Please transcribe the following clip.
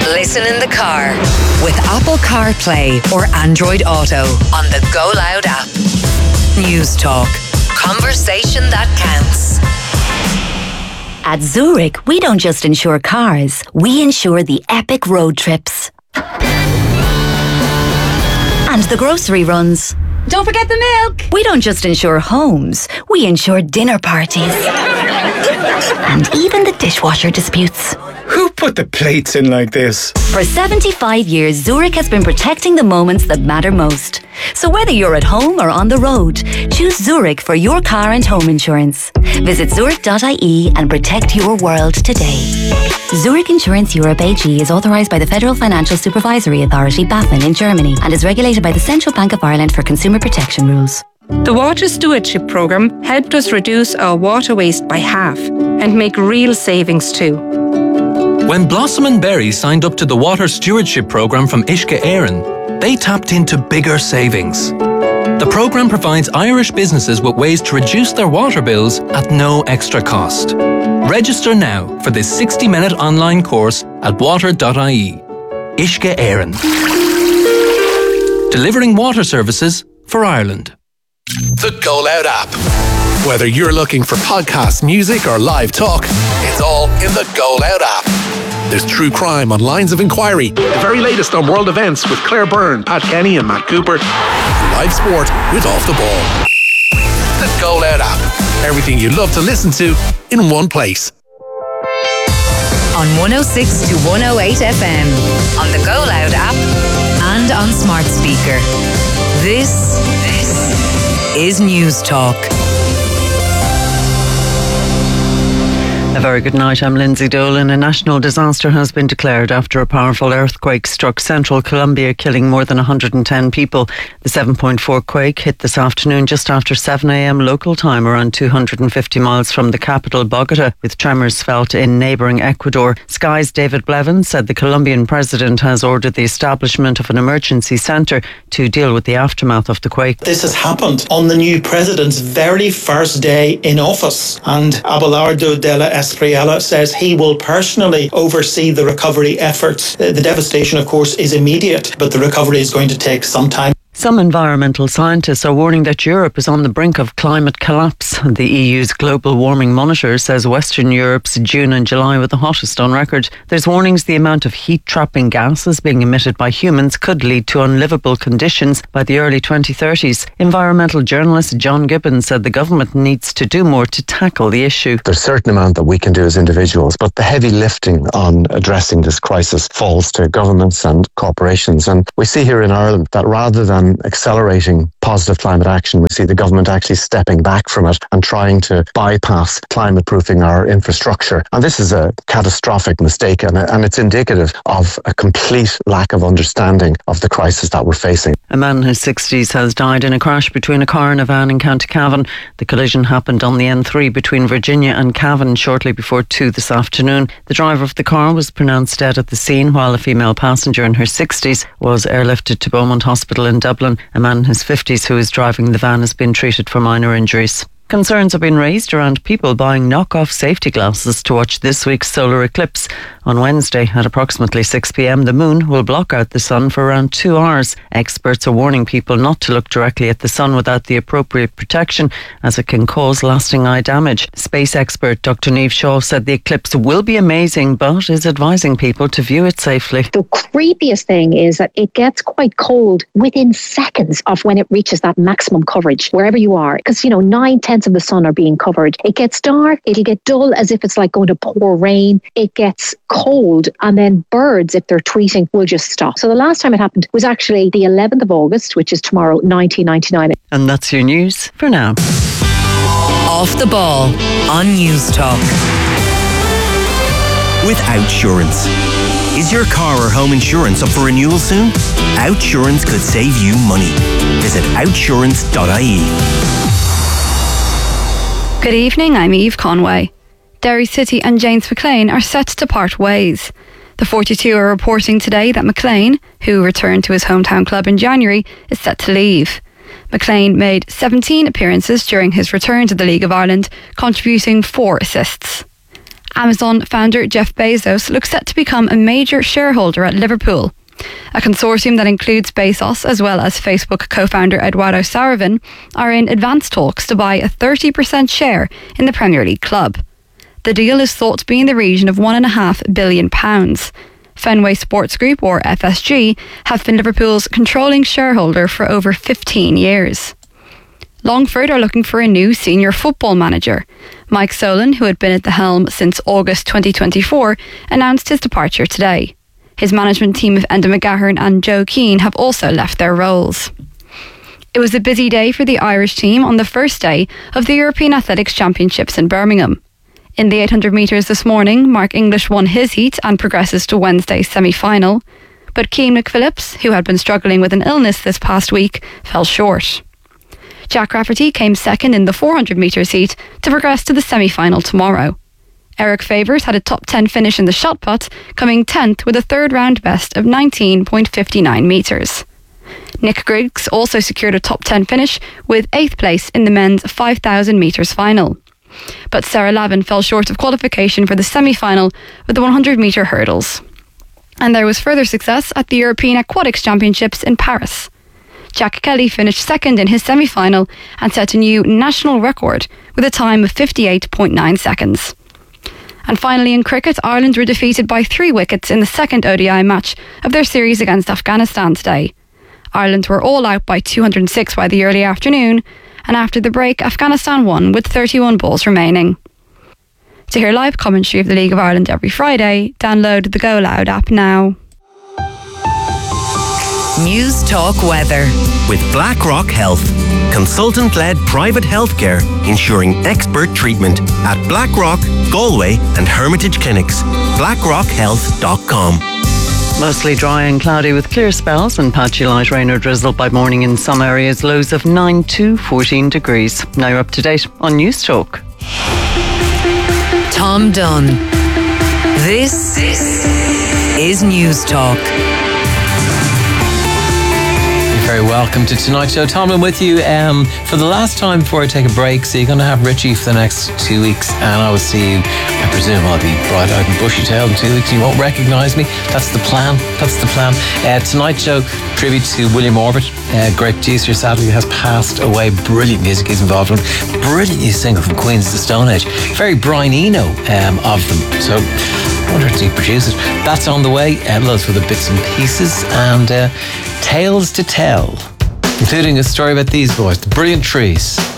Listen in the car with Apple CarPlay or Android Auto on the Go Loud app. News Talk. Conversation that counts. At Zurich, we don't just insure cars, we insure the epic road trips. And the grocery runs. Don't forget the milk! We don't just insure homes, we insure dinner parties. And even the dishwasher disputes. Who put the plates in like this? For 75 years, Zurich has been protecting the moments that matter most. So whether you're at home or on the road, choose Zurich for your car and home insurance. Visit zurich.ie and protect your world today. Zurich Insurance Europe AG is authorised by the Federal Financial Supervisory Authority, BaFin, in Germany and is regulated by the Central Bank of Ireland for consumer protection rules. The Water Stewardship Programme helped us reduce our water waste by half and make real savings too. When Blossom and Berry signed up to the Water Stewardship Programme from Uisce Éireann, they tapped into bigger savings. The programme provides Irish businesses with ways to reduce their water bills at no extra cost. Register now for this 60-minute online course at water.ie. Uisce Éireann. Delivering water services for Ireland. The Go Loud app. Whether you're looking for podcasts, music or live talk, it's all in the Go Loud app. There's true crime on Lines of Inquiry, the very latest on world events with Claire Byrne, Pat Kenny and Matt Cooper, live sport with Off the Ball. The Go Loud app. Everything you love to listen to in one place. On 106 to 108 FM, on the Go Loud app and on smart speaker. This is News Talk. A very good night, I'm Lindsay Dolan. A national disaster has been declared after a powerful earthquake struck central Colombia, killing more than 110 people. The 7.4 quake hit this afternoon just after 7 a.m. local time, around 250 miles from the capital, Bogota, with tremors felt in neighbouring Ecuador. Sky's David Blevins said the Colombian president has ordered the establishment of an emergency centre to deal with the aftermath of the quake. This has happened on the new president's very first day in office, and Abelardo de la Espriella says he will personally oversee the recovery efforts. The devastation, of course, is immediate, but the recovery is going to take some time. Some environmental scientists are warning that Europe is on the brink of climate collapse. The EU's global warming monitor says Western Europe's June and July were the hottest on record. There's warnings the amount of heat-trapping gases being emitted by humans could lead to unlivable conditions by the early 2030s. Environmental journalist John Gibbons said the government needs to do more to tackle the issue. There's a certain amount that we can do as individuals, but the heavy lifting on addressing this crisis falls to governments and corporations. And we see here in Ireland that rather than accelerating positive climate action, we see the government actually stepping back from it and trying to bypass climate proofing our infrastructure. And this is a catastrophic mistake, and it's indicative of a complete lack of understanding of the crisis that we're facing. A man in his 60s has died in a crash between a car and a van in County Cavan. The collision happened on the N3 between Virginia and Cavan shortly before 2 this afternoon. The driver of the car was pronounced dead at the scene, while a female passenger in her 60s was airlifted to Beaumont Hospital in Dublin. A man in his 50s who is driving the van has been treated for minor injuries. Concerns have been raised around people buying knock-off safety glasses to watch this week's solar eclipse. On Wednesday at approximately 6 p.m, the moon will block out the sun for around 2 hours. Experts are warning people not to look directly at the sun without the appropriate protection, as it can cause lasting eye damage. Space expert Dr. Niamh Shaw said the eclipse will be amazing, but is advising people to view it safely. The creepiest thing is that it gets quite cold within seconds of when it reaches that maximum coverage, wherever you are. Because, 9/10 of the sun are being covered. It gets dark, it'll get dull as if it's like going to pour rain. It gets cold, and then birds, if they're tweeting, will just stop. So the last time it happened was actually the 11th of August, which is tomorrow, 1999. And that's your news for now. Off the Ball on News Talk. With Outsurance. Is your car or home insurance up for renewal soon? Outsurance could save you money. Visit outsurance.ie. Good evening, I'm Eve Conway. Derry City and James McLean are set to part ways. The 42 are reporting today that McLean, who returned to his hometown club in January, is set to leave. McLean made 17 appearances during his return to the League of Ireland, contributing 4 assists. Amazon founder Jeff Bezos looks set to become a major shareholder at Liverpool. A consortium that includes Bezos as well as Facebook co-founder Eduardo Saravin are in advanced talks to buy a 30% share in the Premier League club. The deal is thought to be in the region of £1.5 billion. Fenway Sports Group, or FSG, have been Liverpool's controlling shareholder for over 15 years. Longford are looking for a new senior football manager. Mike Solon, who had been at the helm since August 2024, announced his departure today. His management team of Enda McGahern and Joe Keane have also left their roles. It was a busy day for the Irish team on the first day of the European Athletics Championships in Birmingham. In the 800 metres this morning, Mark English won his heat and progresses to Wednesday's semi-final. But Keane McPhillips, who had been struggling with an illness this past week, fell short. Jack Rafferty came second in the 400 metres heat to progress to the semi-final tomorrow. Eric Favors had a top 10 finish in the shot put, coming 10th with a third round best of 19.59 metres. Nick Griggs also secured a top 10 finish with 8th place in the men's 5,000 metres final. But Sarah Lavin fell short of qualification for the semi-final with the 100 metre hurdles. And there was further success at the European Aquatics Championships in Paris. Jack Kelly finished second in his semi-final and set a new national record with a time of 58.9 seconds. And finally in cricket, Ireland were defeated by 3 wickets in the second ODI match of their series against Afghanistan today. Ireland were all out by 206 by the early afternoon, and after the break, Afghanistan won with 31 balls remaining. To hear live commentary of the League of Ireland every Friday, download the Go Loud app now. News Talk Weather. With BlackRock Health, consultant-led private healthcare ensuring expert treatment at BlackRock, Galway and Hermitage Clinics. BlackRockHealth.com. Mostly dry and cloudy with clear spells and patchy light rain or drizzle by morning in some areas. Lows of 9 to 14 degrees. Now you're up to date on News Talk. Tom Dunn. This is News Talk. Very welcome to tonight's show. Tomlin with you for the last time before I take a break. So you're going to have Richie for the next 2 weeks, and I will see you. I presume I'll be bright-eyed and bushy-tailed in 2 weeks. You won't recognise me. That's the plan. Tonight's show, tribute to William Orbit, great producer, sadly has passed away. Brilliant music he's involved in. Brilliant new single from Queens of the Stone Age. Very Brian Eno of them. So I wonder if he produced it. That's on the way. Loads for the bits and pieces and tales to tell, including a story about these boys, the Brilliant Trees.